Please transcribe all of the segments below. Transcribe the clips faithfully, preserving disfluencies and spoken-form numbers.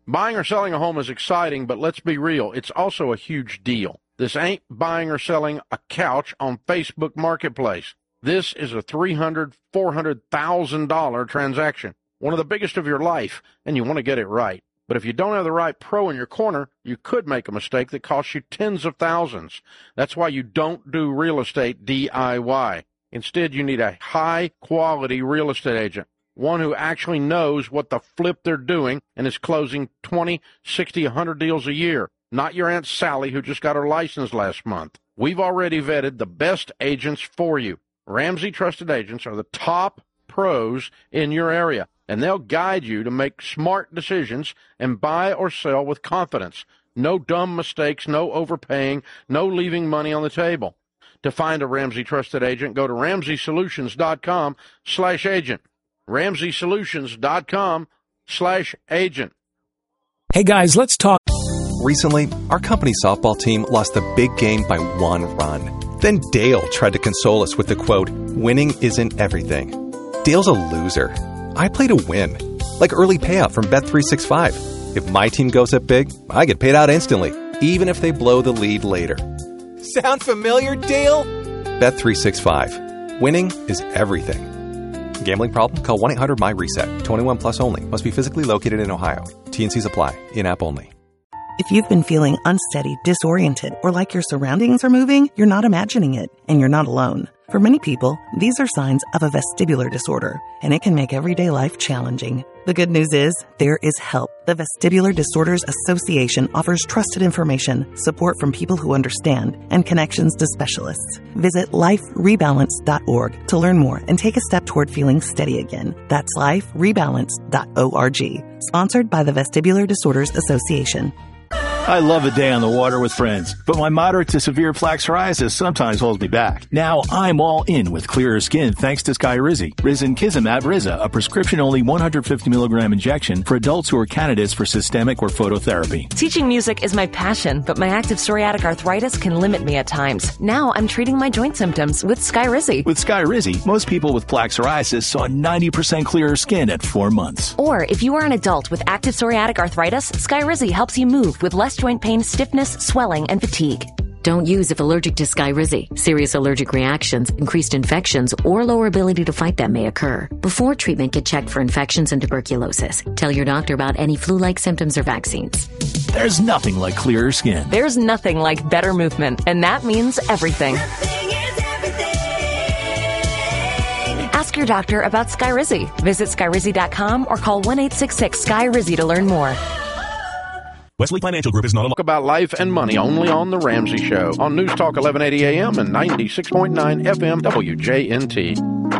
Buying or selling a home is exciting, but let's be real, it's also a huge deal. This ain't buying or selling a couch on Facebook Marketplace. This is a three hundred thousand dollars, four hundred thousand dollars transaction, one of the biggest of your life, and you want to get it right. But if you don't have the right pro in your corner, you could make a mistake that costs you tens of thousands. That's why you don't do real estate D I Y. Instead, you need a high-quality real estate agent, one who actually knows what the flip they're doing and is closing twenty, sixty, one hundred deals a year. Not your Aunt Sally who just got her license last month. We've already vetted the best agents for you. Ramsey Trusted Agents are the top pros in your area, and they'll guide you to make smart decisions and buy or sell with confidence. No dumb mistakes, no overpaying, no leaving money on the table. To find a Ramsey Trusted Agent, go to ramsey solutions dot com slash agent. ramsey solutions dot com slash agent. Hey guys, let's talk. Recently, our company softball team lost the big game by one run. Then Dale tried to console us with the quote, "Winning isn't everything." Dale's a loser. I play to win. Like early payout from Bet three sixty-five. If my team goes up big, I get paid out instantly, even if they blow the lead later. Sound familiar, Dale? Bet three sixty-five. Winning is everything. Gambling problem? Call one eight hundred M Y reset. twenty-one plus only. Must be physically located in Ohio. T and C's apply. In-app only. If you've been feeling unsteady, disoriented, or like your surroundings are moving, you're not imagining it, and you're not alone. For many people, these are signs of a vestibular disorder, and it can make everyday life challenging. The good news is, there is help. The Vestibular Disorders Association offers trusted information, support from people who understand, and connections to specialists. Visit life rebalance dot org to learn more and take a step toward feeling steady again. That's life rebalance dot org. Sponsored by the Vestibular Disorders Association. I love a day on the water with friends, but my moderate to severe plaque psoriasis sometimes holds me back. Now I'm all in with clearer skin thanks to Skyrizi. Risankizumab Riza, a prescription-only one hundred fifty milligram injection for adults who are candidates for systemic or phototherapy. Teaching music is my passion, but my active psoriatic arthritis can limit me at times. Now I'm treating my joint symptoms with Skyrizi. With Skyrizi, most people with plaque psoriasis saw ninety percent clearer skin at four months. Or if you are an adult with active psoriatic arthritis, Skyrizi helps you move with less joint pain, stiffness, swelling, and fatigue. Don't use if allergic to Skyrizi. Serious allergic reactions, increased infections, or lower ability to fight them may occur. Before treatment, get checked for infections and tuberculosis. Tell your doctor about any flu-like symptoms or vaccines. There's nothing like clearer skin. There's nothing like better movement, and that means everything. Nothing is everything. Ask your doctor about Skyrizi. Visit skyrizi dot com or call one eight six six S K Y R I Z I to learn more. Wesley Financial Group is not a... Talk about life and money only on The Ramsey Show on News Talk eleven eighty A M and ninety-six point nine F M W J N T.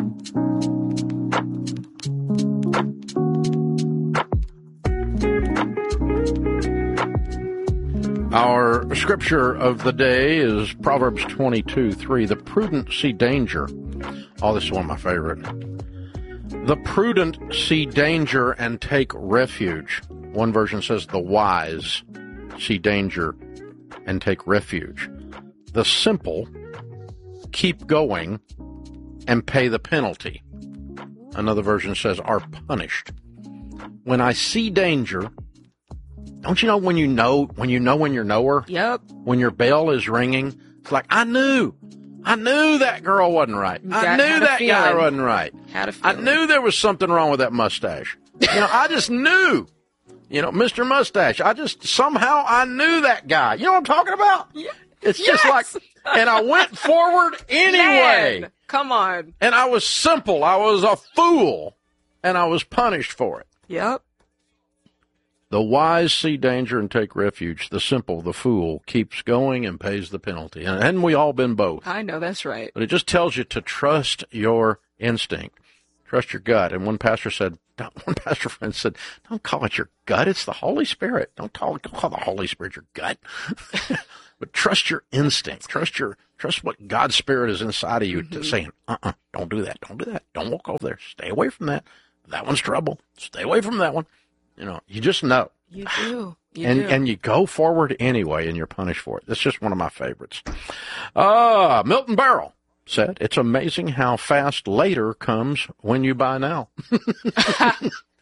Our scripture of the day is Proverbs twenty-two three. The prudent see danger. Oh, this is one of my favorite. The prudent see danger and take refuge. One version says the wise see danger and take refuge. The simple keep going and pay the penalty. Another version says are punished. When I see danger, don't you know when you know when you know when you're knower? Yep. When your bell is ringing, it's like I knew. I knew that girl wasn't right. You I got- knew had a that guy feeling. wasn't right. Had a I feeling. knew there was something wrong with that mustache. You know, I just knew. You know, Mister Mustache. I just somehow I knew that guy. You know what I'm talking about? Yeah. It's Yes. just like, and I went forward anyway. Man, come on. And I was simple. I was a fool, and I was punished for it. Yep. The wise see danger and take refuge. The simple, the fool, keeps going and pays the penalty. And hadn't we all been both? I know that's right. But it just tells you to trust your instinct, trust your gut. And one pastor said, one pastor friend said, don't call it your gut. It's the Holy Spirit. Don't call, don't call the Holy Spirit your gut. But trust your instinct. Trust your, trust what God's Spirit is inside of you Mm-hmm. to saying, uh-uh, don't do that. Don't do that. Don't walk over there. Stay away from that. That one's trouble. Stay away from that one. You know, you just know. You do. You and do. and you go forward anyway, and you're punished for it. That's just one of my favorites. Uh, Milton Berle said, it's amazing how fast later comes when you buy now.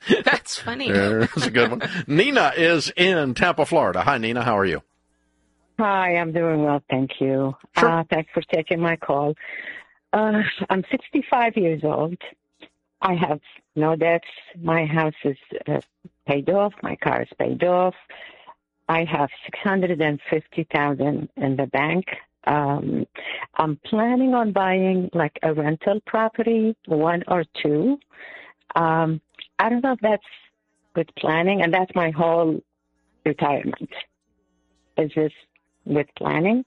That's funny. Yeah, that's a good one. Nina is in Tampa, Florida. Hi, Nina. How are you? Hi, I'm doing well, thank you. Sure. Uh, thanks for taking my call. Uh, I'm sixty-five years old. I have no debts. My house is uh, paid off. My car is paid off. I have six hundred fifty thousand dollars in the bank. Um, I'm planning on buying like a rental property, one or two. Um, I don't know if that's good planning, and that's my whole retirement. Is this with planning?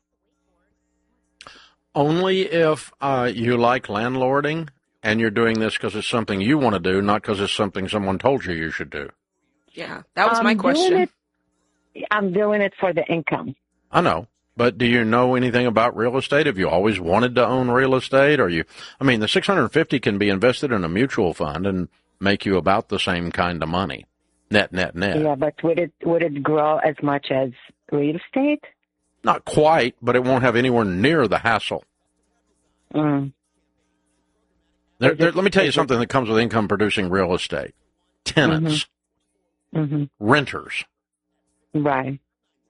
Only if uh, you like landlording and you're doing this because it's something you want to do, not because it's something someone told you you should do. Yeah, that was I'm my question. Doing it, I'm doing it for the income. I know. But do you know anything about real estate? Have you always wanted to own real estate? Or you, I mean, the six hundred fifty can be invested in a mutual fund and make you about the same kind of money. Net, net, net. Yeah, but would it would it grow as much as real estate? Not quite, but it won't have anywhere near the hassle. Mm. There, there, let me tell you something that comes with income-producing real estate. Tenants. Mm-hmm. Mm-hmm. Renters. Right.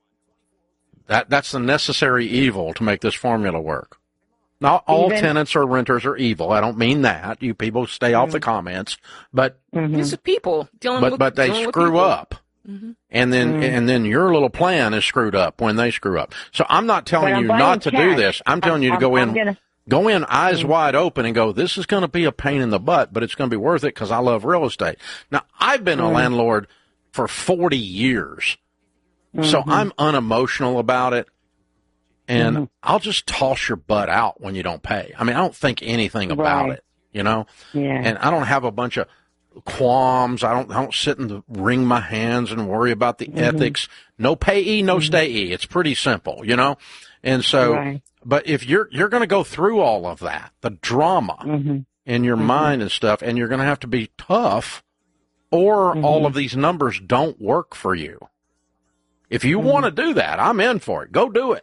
That That's the necessary evil to make this formula work. Not all Even, tenants or renters are evil. I don't mean that. You people stay off mm-hmm. the comments. But mm-hmm. These are people dealing but, with but they dealing with screw people. up. Mm-hmm. And then Mm. and then your little plan is screwed up when they screw up. So I'm not telling I'm you buying not to do cash. this. I'm telling you to I'm- go I'm in gonna- go in eyes Mm. wide open and go, this is going to be a pain in the butt, but it's going to be worth it because I love real estate. Now, I've been a Mm. landlord for forty years, so Mhm. I'm unemotional about it. And Mhm. I'll just toss your butt out when you don't pay. I mean, I don't think anything about Right. it, you know? Yeah. And I don't have a bunch of qualms. I don't I don't sit and wring my hands and worry about the Mhm. ethics. No payee, no Mhm. stayee. It's pretty simple, you know? And so, Right. but if you're you're going to go through all of that, the drama Mhm. in your Mhm. mind and stuff, and you're going to have to be tough, or Mhm. all of these numbers don't work for you. If you Mhm. want to do that, I'm in for it. Go do it.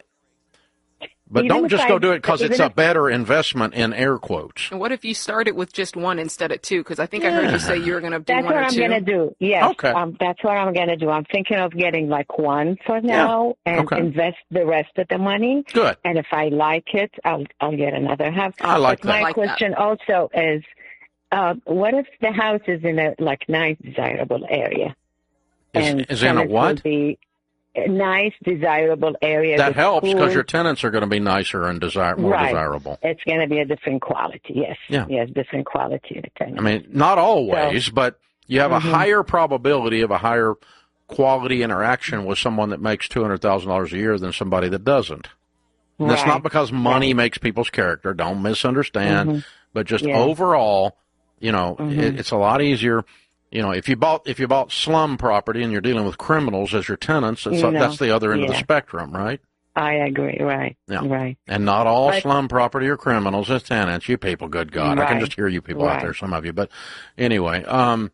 But Even don't if just I- go do it because it's even a if- better investment in air quotes. And what if you started with just one instead of two? Because I think I heard you say you were going to do That's one what or I'm two. going to do. Yes. Okay. Um, that's what I'm going to do. I'm thinking of getting like one for now and Okay. invest the rest of the money. Good. And if I like it, I'll I'll get another house. I like but that. My I like question also is, uh, what if the house is in a like nice, desirable area? Is, and is in a tenants will what? Be a nice, desirable area. That with helps because cool- your tenants are going to be nicer and desire, more Right. desirable. It's going to be a different quality. Yes. Yeah. Yes, different quality of tenant. I mean, not always, but you have a Mhm. higher probability of a higher quality interaction with someone that makes two hundred thousand dollars a year than somebody that doesn't. And that's Right. not because money Right. makes people's character. Don't misunderstand. Mhm. But just Yeah. overall, you know, Mhm. it, it's a lot easier. You know, if you bought if you bought slum property and you're dealing with criminals as your tenants, it's, You know, that's the other end of the yeah. spectrum, right? I agree. Right. Yeah. Right. And not all But- slum property are criminals as tenants. You people, good God, I can Right. just hear you people out Right. there, some of you. But anyway, um,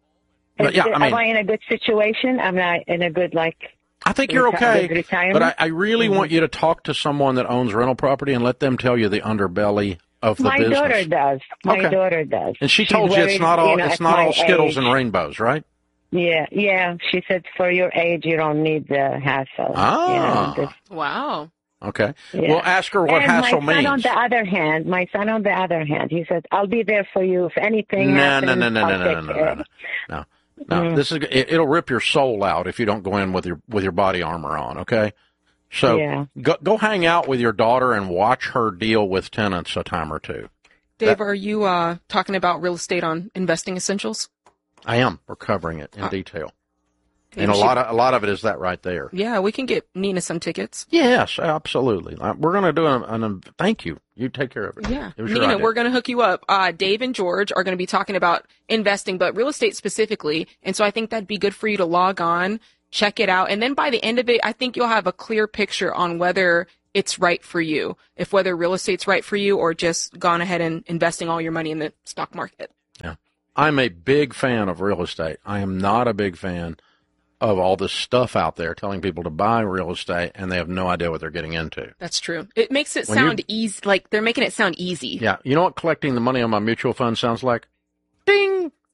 but Is yeah, it- I mean, am I in a good situation? Am I in a good like? I think you're reti- okay. good retirement? But I, I really Mhm. want you to talk to someone that owns rental property and let them tell you the underbelly of the My business. daughter does. My Okay. daughter does. And she She's told you it's worried, not all know, it's at not my all Skittles age. and rainbows, right? Yeah, yeah. She said for your age, you don't need the hassle. Ah. You know, Wow. Okay. the- yeah. Well, ask her what and hassle my son, on means. the other hand, my son, on the other hand, he said, "I'll be there for you if anything No, happens." no, no, no, I'll no, no, take no, no, care." no, no. No, Mm. this is it, it'll rip your soul out if you don't go in with your with your body armor on. Okay, so Yeah. go go hang out with your daughter and watch her deal with tenants a time or two. Dave, That- are you uh, talking about real estate on Investing Essentials? I am. We're covering it in Uh, detail, maybe and a she- lot of a lot of it is that right there. Yeah, we can get Nina some tickets. Yes, absolutely. Uh, We're going to do an, an, an. Thank you. You take care of it. Yeah. It was your Nina, idea. we're going to hook you up. Uh, Dave and George are going to be talking about investing, but real estate specifically. And so I think that'd be good for you to log on, check it out. And then by the end of it, I think you'll have a clear picture on whether it's right for you, if whether real estate's right for you or just gone ahead and investing all your money in the stock market. Yeah. I'm a big fan of real estate. I am not a big fan of all this stuff out there telling people to buy real estate and they have no idea what they're getting into. That's true. It makes it When you- sound easy. Like they're making it sound easy. Yeah. You know what collecting the money on my mutual fund sounds like? Ding!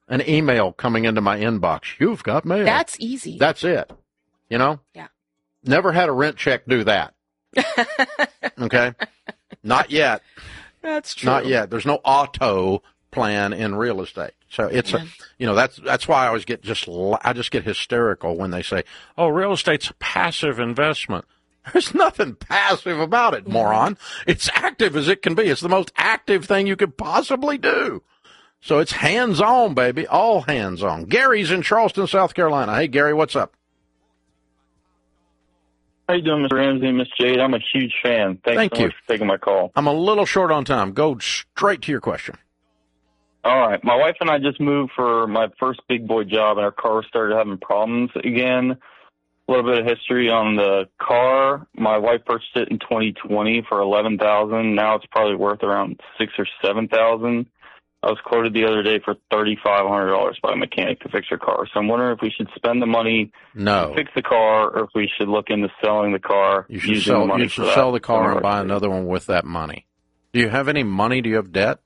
an email coming into my inbox. You've got mail. That's easy. That's it. You know? Yeah. Never had a rent check do that. Okay? Not yet. That's true. Not yet. There's no auto plan in real estate. So it's yeah. a, you know, that's that's why I always get just I just get hysterical when they say, "Oh, real estate's a passive investment." There's nothing passive about it, moron. It's active as it can be. It's the most active thing you could possibly do. So it's hands-on, baby. All hands-on. Gary's in Charleston, South Carolina. Hey, Gary, what's up? How you doing, Mister Ramsey and Miss Jade? I'm a huge fan. Thanks Thank so you. much for taking my call. I'm a little short on time. Go straight to your question. All right. My wife and I just moved for my first big boy job, and our car started having problems again. A little bit of history on the car. My wife purchased it in twenty twenty for eleven thousand dollars. Now it's probably worth around six or seven thousand dollars. I was quoted the other day for thirty-five hundred dollars by a mechanic to fix her car. So I'm wondering if we should spend the money no. to fix the car, or if we should look into selling the car. You should using sell. the money You should for sell that. the car and buy another one with that money. Do you have any money? Do you have debt?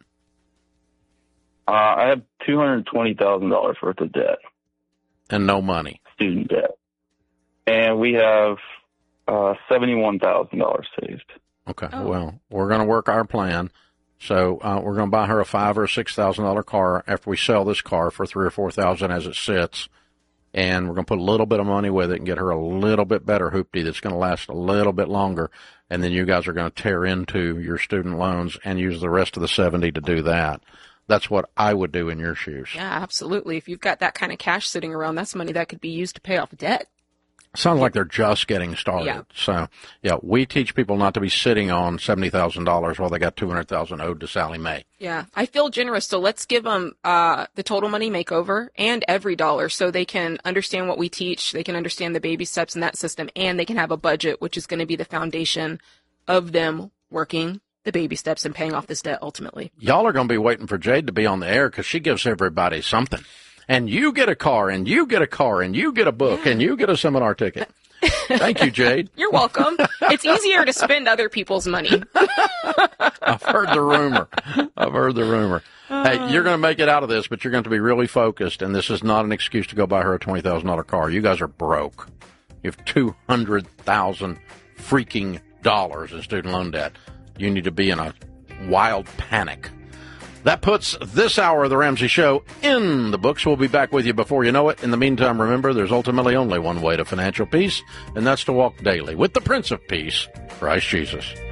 Uh, I have two hundred twenty thousand dollars worth of debt. And no money. Student debt. And we have uh, seventy-one thousand dollars saved. Okay. Oh. Well, we're going to work our plan. So uh, we're going to buy her a five or a six thousand dollar car after we sell this car for three or four thousand as it sits, and we're going to put a little bit of money with it and get her a little bit better hoopty that's going to last a little bit longer. And then you guys are going to tear into your student loans and use the rest of the seventy to do that. That's what I would do in your shoes. Yeah, absolutely. If you've got that kind of cash sitting around, that's money that could be used to pay off debt. Sounds like they're just getting started. Yeah. So, yeah, we teach people not to be sitting on seventy thousand dollars while they got two hundred thousand dollars owed to Sally Mae. Yeah, I feel generous, so let's give them uh, the Total Money Makeover and Every Dollar so they can understand what we teach, they can understand the baby steps in that system, and they can have a budget, which is going to be the foundation of them working the baby steps and paying off this debt ultimately. Y'all are going to be waiting for Jade to be on the air because she gives everybody something. And you get a car, and you get a car, and you get a book, and you get a seminar ticket. Thank you, Jade. You're welcome. It's easier to spend other people's money. I've heard the rumor. I've heard the rumor. Uh, hey, you're going to make it out of this, but you're going to be really focused, and this is not an excuse to go buy her a twenty thousand dollars car. You guys are broke. You have two hundred thousand dollars freaking dollars in student loan debt. You need to be in a wild panic. That puts this hour of the Ramsey Show in the books. We'll be back with you before you know it. In the meantime, remember, there's ultimately only one way to financial peace, and that's to walk daily with the Prince of Peace, Christ Jesus.